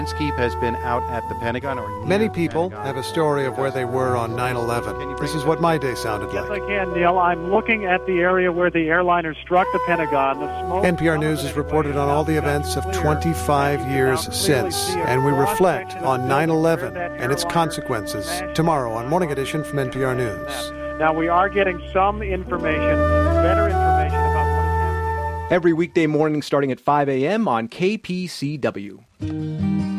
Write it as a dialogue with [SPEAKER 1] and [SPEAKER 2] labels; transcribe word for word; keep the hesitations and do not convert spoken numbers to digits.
[SPEAKER 1] Keep has been out at the Pentagon. Or
[SPEAKER 2] Many people have a story of where they were on nine eleven. This is what my day sounded
[SPEAKER 3] like.
[SPEAKER 2] Yes,
[SPEAKER 3] I can, Neil. I'm looking at the area where the airliner struck the Pentagon. The smoke
[SPEAKER 2] N P R News has reported on all the events of twenty-five years since, and we reflect on nine eleven and its consequences tomorrow on Morning Edition from N P R News.
[SPEAKER 3] Now, we are getting some information, better information about what's happening.
[SPEAKER 4] Every weekday morning starting at five a.m. on K P C W.